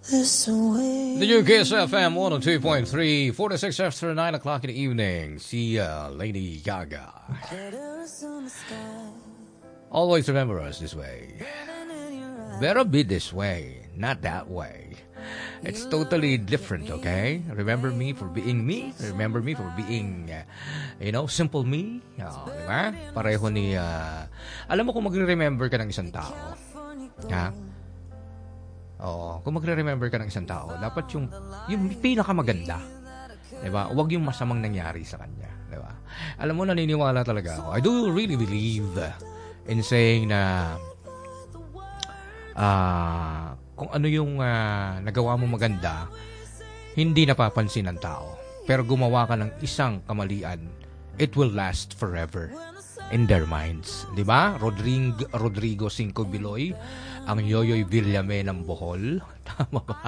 The UK's FM 102.3, 46 after 9 o'clock in the evening. See Lady Gaga. Always remember us this way. Better be this way, not that way. It's totally different, okay? Remember me for being me. Remember me for being, simple me. Diba? Pareho ni... alam mo kung magre-remember ka ng isang tao, ha? Oo, kung magre-remember ka ng isang tao, dapat yung pinakamaganda. Diba? Huwag yung masamang nangyari sa kanya. Diba? Alam mo, naniniwala talaga ako. I do really believe in saying na kung ano yung nagawa mo maganda, hindi napapansin ng tao. Pero gumawa ka ng isang kamalian, it will last forever in their minds. Diba? Rodrigo Cinco Biloy, ang Yoyoy Villame ng Bohol. Tama ba?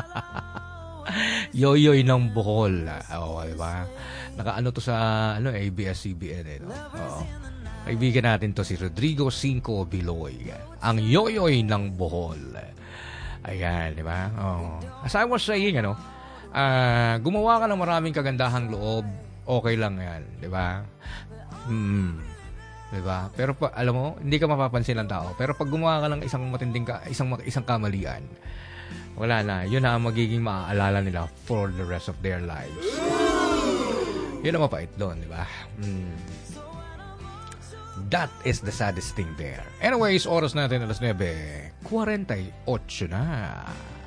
Yoyoy ng Bohol. Oo, diba? Nakaano to sa ABS-CBN. No? Oo. Kaibigan natin to si Rodrigo Cinco Biloy, ang Yoyoy ng Bohol. Ayan, diba? Oh. As I was saying, gumawa ka ng maraming kagandahang loob, okay lang yan, diba? Diba? Pero alam mo, hindi ka mapapansin ng tao. Pero pag gumawa ka ng isang kamalian, wala na. Yun na ang magiging maaalala nila for the rest of their lives. Yun ang mapait doon, diba? That is the saddest thing there. Anyways, oras natin alas 9:48 na.